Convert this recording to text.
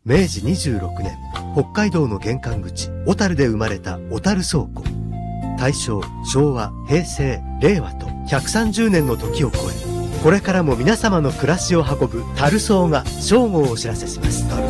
明治26年、北海道の玄関口、小樽で生まれた小樽倉庫。大正、昭和、平成、令和と130年の時を超え、これからも皆様の暮らしを運ぶ樽倉が正午をお知らせします。